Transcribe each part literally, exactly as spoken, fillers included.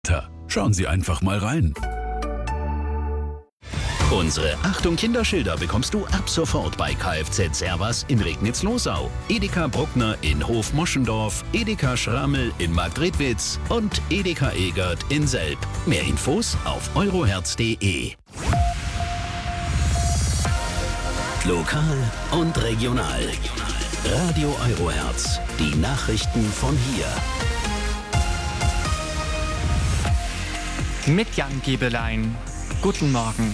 Schauen Sie einfach mal rein. Unsere Achtung Kinderschilder bekommst du ab sofort bei Kfz Servas in Regnitz-Losau, Edeka Bruckner in Hof-Moschendorf, Edeka Schrammel in Marktredwitz und Edeka Egert in Selb. Mehr Infos auf euroherz punkt de. Lokal und regional. Radio Euroherz. Die Nachrichten von hier. Mit Jan Gebelein. Guten Morgen.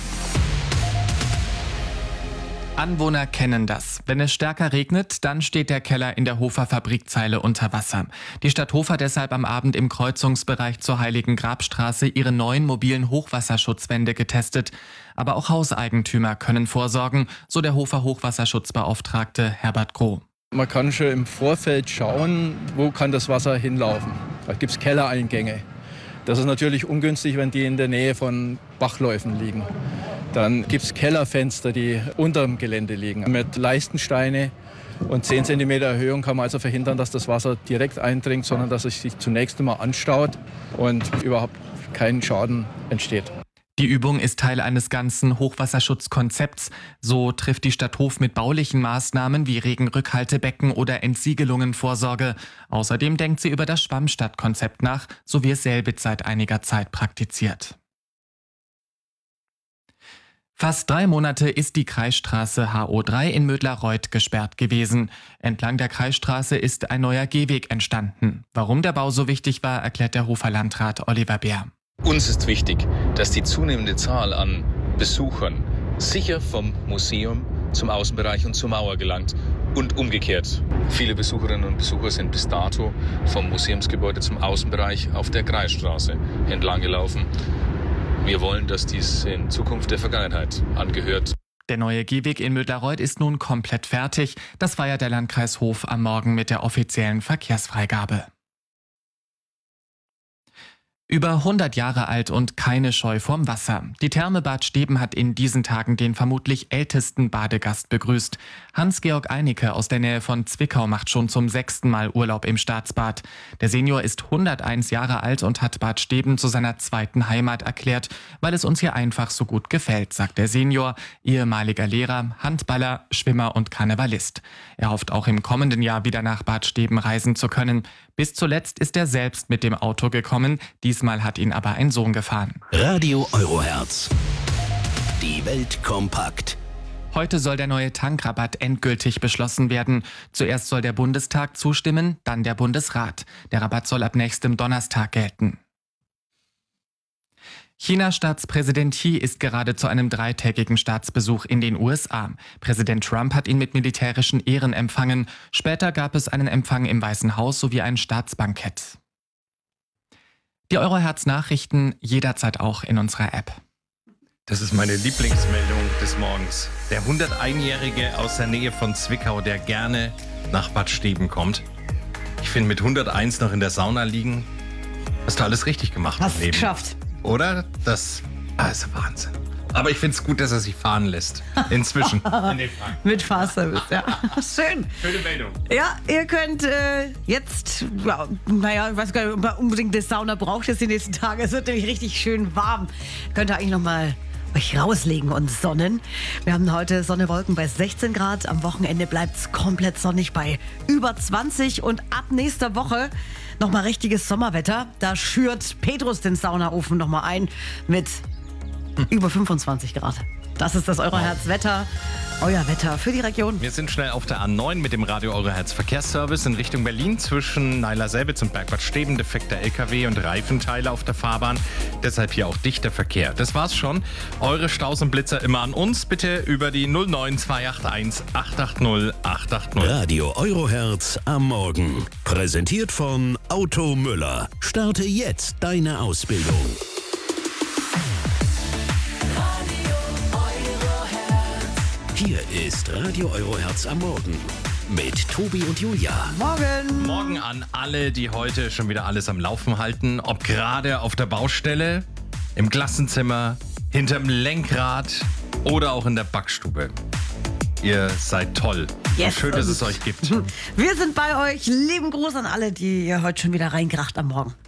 Anwohner kennen das. Wenn es stärker regnet, dann steht der Keller in der Hofer Fabrikzeile unter Wasser. Die Stadt Hof hat deshalb am Abend im Kreuzungsbereich zur Heiligen Grabstraße ihre neuen mobilen Hochwasserschutzwände getestet. Aber auch Hauseigentümer können vorsorgen, so der Hofer Hochwasserschutzbeauftragte Herbert Groh. Man kann schon im Vorfeld schauen, wo kann das Wasser hinlaufen. Da gibt es Kellereingänge. Das ist natürlich ungünstig, wenn die in der Nähe von Bachläufen liegen. Dann gibt es Kellerfenster, die unter dem Gelände liegen. Mit Leistensteine und zehn Zentimeter Erhöhung kann man also verhindern, dass das Wasser direkt eindringt, sondern dass es sich zunächst einmal anstaut und überhaupt kein Schaden entsteht. Die Übung ist Teil eines ganzen Hochwasserschutzkonzepts. So trifft die Stadt Hof mit baulichen Maßnahmen wie Regenrückhaltebecken oder Entsiegelungen Vorsorge. Außerdem denkt sie über das Schwammstadtkonzept nach, so wie es Selbitz seit einiger Zeit praktiziert. Fast drei Monate ist die Kreisstraße H O drei in Mödlareuth gesperrt gewesen. Entlang der Kreisstraße ist ein neuer Gehweg entstanden. Warum der Bau so wichtig war, erklärt der Hofer Landrat Oliver Bär. Uns ist wichtig, dass die zunehmende Zahl an Besuchern sicher vom Museum zum Außenbereich und zur Mauer gelangt und umgekehrt. Viele Besucherinnen und Besucher sind bis dato vom Museumsgebäude zum Außenbereich auf der Kreisstraße entlang gelaufen. Wir wollen, dass dies in Zukunft der Vergangenheit angehört. Der neue Gehweg in Mödlareuth ist nun komplett fertig. Das feiert der Landkreis Hof am Morgen mit der offiziellen Verkehrsfreigabe. Über hundert Jahre alt und keine Scheu vorm Wasser. Die Therme Bad Steben hat in diesen Tagen den vermutlich ältesten Badegast begrüßt. Hans-Georg Einicke aus der Nähe von Zwickau macht schon zum sechsten Mal Urlaub im Staatsbad. Der Senior ist hunderteins Jahre alt und hat Bad Steben zu seiner zweiten Heimat erklärt, weil es uns hier einfach so gut gefällt, sagt der Senior, ehemaliger Lehrer, Handballer, Schwimmer und Karnevalist. Er hofft auch im kommenden Jahr wieder nach Bad Steben reisen zu können. Bis zuletzt ist er selbst mit dem Auto gekommen, diesmal hat ihn aber ein Sohn gefahren. Radio Euroherz. Die Welt kompakt. Heute soll der neue Tankrabatt endgültig beschlossen werden. Zuerst soll der Bundestag zustimmen, dann der Bundesrat. Der Rabatt soll ab nächstem Donnerstag gelten. Chinas Staatspräsident Xi ist gerade zu einem dreitägigen Staatsbesuch in den U S A. Präsident Trump hat ihn mit militärischen Ehren empfangen. Später gab es einen Empfang im Weißen Haus sowie ein Staatsbankett. Die Euroherz-Nachrichten jederzeit auch in unserer App. Das ist meine Lieblingsmeldung des Morgens. Der hunderteinjährige aus der Nähe von Zwickau, der gerne nach Bad Steben kommt. Ich finde, mit hunderteins noch in der Sauna liegen, hast du alles richtig gemacht. Hast es geschafft. Oder? Das ah, ist Wahnsinn. Aber ich finde es gut, dass er sich fahren lässt. Inzwischen. In Mit Fahrservice, ja. Schön. Schöne Meldung. Ja, ihr könnt äh, jetzt, ja, naja, ich weiß gar nicht, ob man unbedingt eine Sauna braucht jetzt die nächsten Tage. Es wird nämlich richtig schön warm. Könnt ihr eigentlich nochmal euch rauslegen und sonnen. Wir haben heute Sonne, Wolken bei sechzehn Grad. Am Wochenende bleibt es komplett sonnig bei über zwanzig. Und ab nächster Woche nochmal richtiges Sommerwetter. Da schürt Petrus den Saunaofen nochmal ein mit über fünfundzwanzig Grad. Das ist das Euroherz-Wetter. Euer Wetter für die Region. Wir sind schnell auf der A neun mit dem Radio Euroherz Verkehrsservice in Richtung Berlin zwischen Naila-Selbitz und Bergbad Steben. Defekter L K W und Reifenteile auf der Fahrbahn. Deshalb hier auch dichter Verkehr. Das war's schon. Eure Staus und Blitzer immer an uns. Bitte über die null neun zwei acht eins acht acht null acht acht null. Radio Euroherz am Morgen. Präsentiert von Auto Müller. Starte jetzt deine Ausbildung. Hier ist Radio Euroherz am Morgen mit Tobi und Julia. Morgen. Morgen an alle, die heute schon wieder alles am Laufen halten. Ob gerade auf der Baustelle, im Klassenzimmer, hinterm Lenkrad oder auch in der Backstube. Ihr seid toll. Yes. Schön, dass es euch gibt. Wir sind bei euch. Lieben Gruß an alle, die ihr heute schon wieder reinkracht am Morgen.